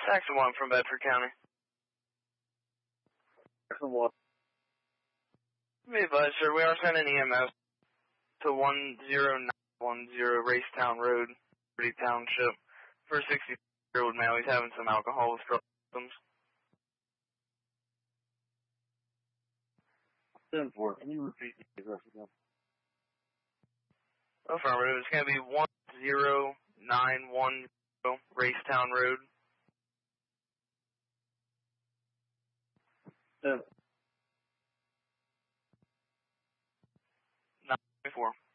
Taxi 1 from Bedford County. Taxi 1. Be advised, sir, we are sending EMS to 10910 Racetown Road, Liberty Township, for a 60-year-old male. He's having some alcohol withdrawal symptoms. 10-4. Can you repeat the address again? Affirmative. It's going to be 10910 Racetown Road. 10. 924.